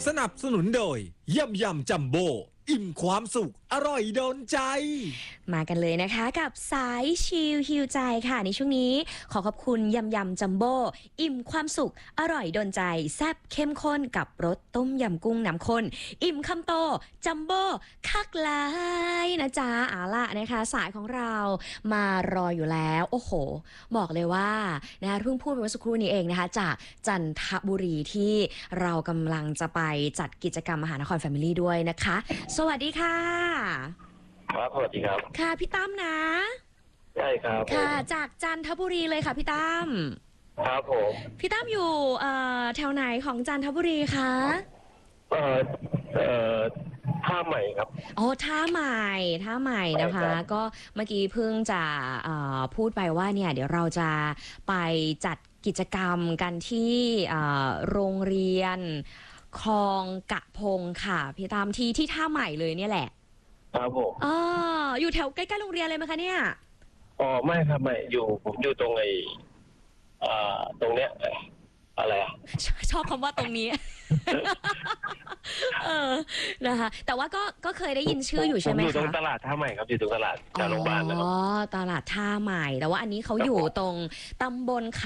สนับสนุนโดยยำจัมโบ้อิ่มความสุขอร่อยโดนใจมากันเลยนะคะกับสายชิลฮิวใจค่ะในช่วงนี้ขอบคุณยำจัมโบ้อิ่มความสุขอร่อยโดนใจแซ่บเข้มข้นกับรสต้มยำกุ้งน้ำข้นอิ่มคำโตจัมโบ้คักหลายนะจ๊ะเอาล่ะนะคะสายของเรามารออยู่แล้วโอ้โหบอกเลยว่านะคะเพิ่งพูดไปเมื่อสักครู่นี้เองนะคะจากจันทบุรีที่เรากำลังจะไปจัดกิจกรรมมหานครแฟมิลี่ด้วยนะคะสวัสดีค่ะครับสวัสดีครับค่ะพี่ตั้มนะใช่ครับค่ะจากจันทบุรีเลยค่ะพี่ตั้มครับผมพี่ตั้มอยู่แถวไหนของจันทบุรีคะท่าใหม่ครับอ๋อท่าใหม่นะคะก็เมื่อกี้เพิ่งจะพูดไปว่าเนี่ยเดี๋ยวเราจะไปจัดกิจกรรมกันที่โรงเรียนคลองกะพงค่ะพี่ตั้มที่ท่าใหม่เลยเนี่ยแหละครับผมอยู่แถวใกล้ๆโรงเรียนเลยไหมคะเนี่ยอ๋อไม่ครับไม่ผมอยู่ตรงตรงเนี้ยอะไรชอบคำว่าตรงนี้ นะคะแต่ว่าก็เคยได้ยินชื่ออยู่ใช่ไหมคะอยู่ตรงตลาดท่าใหม่ครับอยู่ตรงตลาดแถวโรงพยาบาลนะครับตลาดท่าใหม่แต่ว่าอันนี้เขาอยู่ตรงตำบล